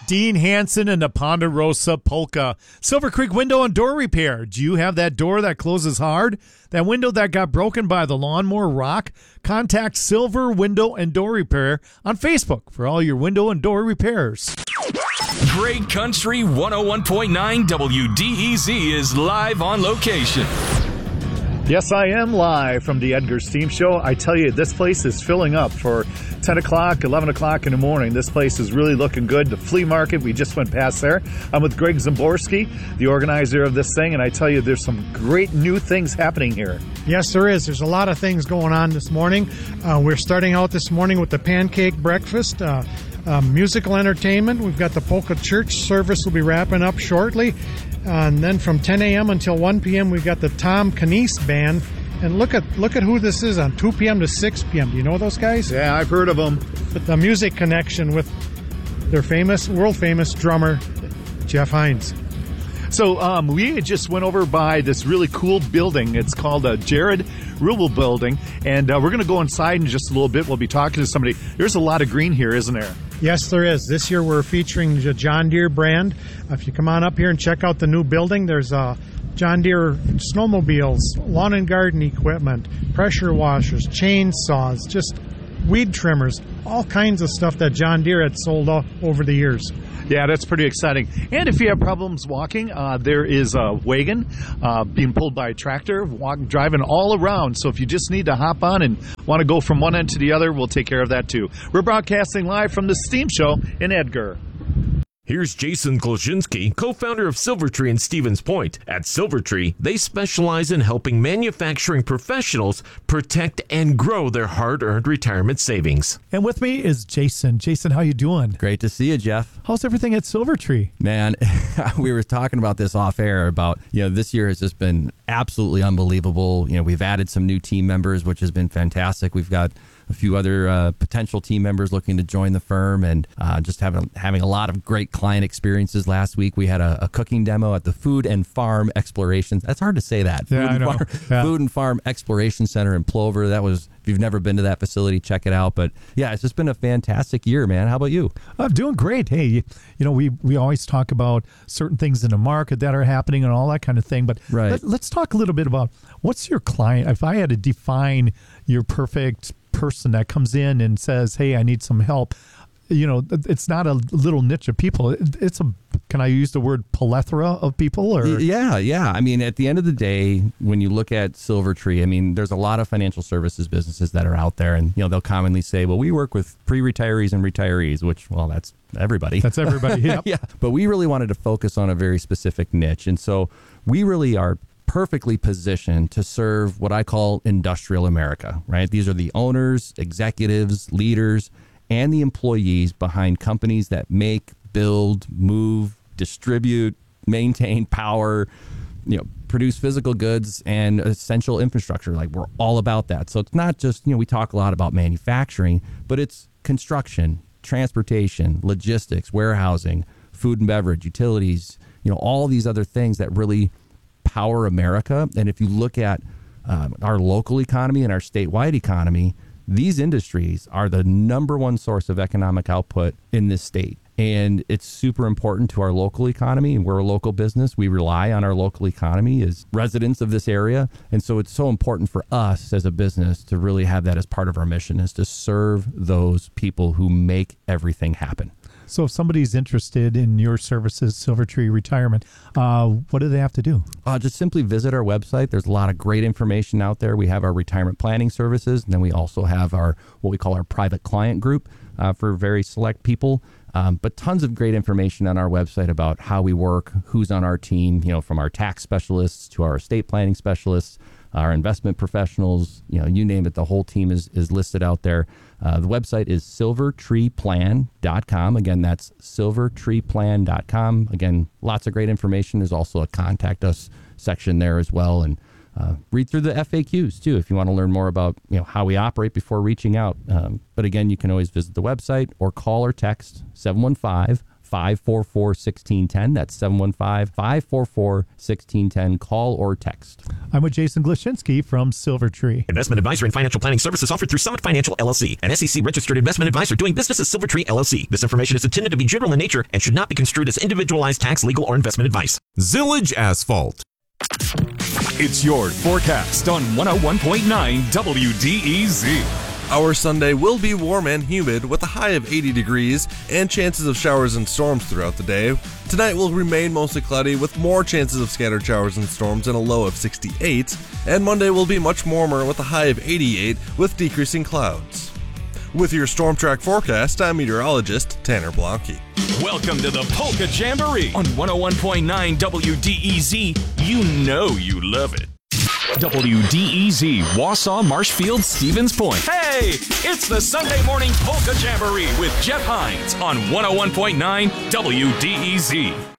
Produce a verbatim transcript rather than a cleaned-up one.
Dean Hansen and the Ponderosa Polka. Silver Creek Window and Door Repair. Do you have that door that closes hard? That window that got broken by the lawnmower rock? Contact Silver Window and Door Repair on Facebook for all your window and door repairs. Great Country one oh one point nine W D E Z is live on location. Yes, I am live from the Edgar Steam Show. I tell you, this place is filling up for ten o'clock, eleven o'clock in the morning. This place is really looking good. The flea market, we just went past there. I'm with Greg Zimborski, the organizer of this thing, and I tell you, there's some great new things happening here. Yes, there is. There's a lot of things going on this morning. Uh, we're starting out this morning with the pancake breakfast. Uh, Uh, musical entertainment. We've got the Polka Church service will be wrapping up shortly. Uh, and then from ten a.m. until one p.m. we've got the Tom Canese Band. And look at look at who this is on two p.m. to six p.m. Do you know those guys? Yeah, I've heard of them. The music connection with their famous, world-famous drummer, Jeff Hines. So um, we just went over by this really cool building. It's called the Jared Rubel Building. And uh, we're going to go inside in just a little bit. We'll be talking to somebody. There's a lot of green here, isn't there? Yes, there is. This year we're featuring the John Deere brand. If you come on up here and check out the new building, there's uh, John Deere snowmobiles, lawn and garden equipment, pressure washers, chainsaws, just weed trimmers, all kinds of stuff that John Deere had sold off over the years. Yeah, that's pretty exciting. And if you have problems walking, uh, there is a wagon uh, being pulled by a tractor, walk, driving all around. So if you just need to hop on and want to go from one end to the other, we'll take care of that too. We're broadcasting live from the Steam Show in Edgar. Here's Jason Kolczynski, co-founder of Silvertree in Stevens Point. At Silvertree, they specialize in helping manufacturing professionals protect and grow their hard-earned retirement savings. And with me is Jason. Jason, how you doing? Great to see you, Jeff. How's everything at Silvertree? Man, we were talking about this off air about, you know, this year has just been absolutely unbelievable. You know, we've added some new team members, which has been fantastic. We've got a few other uh, potential team members looking to join the firm, and uh, just having having a lot of great client experiences. Last week we had a, a cooking demo at the Food and Farm Exploration. That's hard to say that. Yeah, Food I and know. Farm, Yeah. Food and Farm Exploration Center in Plover. That was, if you've never been to that facility, check it out. But yeah, it's just been a fantastic year, man. How about you? I'm doing great. Hey, you, you know, we, we always talk about certain things in the market that are happening and all that kind of thing. But Right. let, let's talk a little bit about what's your client. If I had to define your perfect person that comes in and says, hey, I need some help, you know, it's not a little niche of people. It's a, can I use the word plethora of people? Or Yeah, yeah. I mean, at the end of the day, when you look at Silvertree, I mean, there's a lot of financial services businesses that are out there, and, you know, they'll commonly say, well, we work with pre-retirees and retirees, which, well, that's everybody. That's everybody. Yep. Yeah. But we really wanted to focus on a very specific niche. And so we really are perfectly positioned to serve what I call industrial America, right? These are the owners, executives, leaders, and the employees behind companies that make, build, move, distribute, maintain power, you know, produce physical goods and essential infrastructure. Like, we're all about that. So it's not just, you know, we talk a lot about manufacturing, but it's construction, transportation, logistics, warehousing, food and beverage, utilities, you know, all these other things that really power America. And if you look at um, our local economy and our statewide economy, these industries are the number one source of economic output in this state. And it's super important to our local economy. We're a local business. We rely on our local economy as residents of this area. And so it's so important for us as a business to really have that as part of our mission, is to serve those people who make everything happen. So if somebody's interested in your services, Silvertree Retirement, uh, what do they have to do? Uh, just simply visit our website. There's a lot of great information out there. We have our retirement planning services, and then we also have our what we call our private client group uh, for very select people. Um, but tons of great information on our website about how we work, who's on our team, you know, from our tax specialists to our estate planning specialists, our investment professionals, you know, you name it, the whole team is, is listed out there. Uh, the website is silver tree plan dot com. Again, that's silver tree plan dot com. Again, lots of great information. There's also a contact us section there as well. And uh, read through the F A Qs too if you want to learn more about, you know, how we operate before reaching out. Um, but again, you can always visit the website or call or text seven one five, five four four, one six one zero. That's seven one five, five four four, one six one zero. Call or text. I'm with Jason Glashinsky from Silver Tree. Investment advisory and financial planning services offered through Summit Financial, L L C, an S E C-registered investment advisor doing business as Silver Tree, L L C. This information is intended to be general in nature and should not be construed as individualized tax, legal, or investment advice. Zillage Asphalt. It's your forecast on one oh one point nine W D E Z. Our Sunday will be warm and humid with a high of eighty degrees and chances of showers and storms throughout the day. Tonight will remain mostly cloudy with more chances of scattered showers and storms and a low of sixty-eight. And Monday will be much warmer with a high of eighty-eight with decreasing clouds. With your Storm Track forecast, I'm meteorologist Tanner Blanke. Welcome to the Polka Jamboree on one oh one point nine W D E Z. You know you love it. W D E Z, Wausau, Marshfield, Stevens Point. Hey, it's the Sunday morning Polka Jamboree with Jeff Hines on one oh one point nine W D E Z.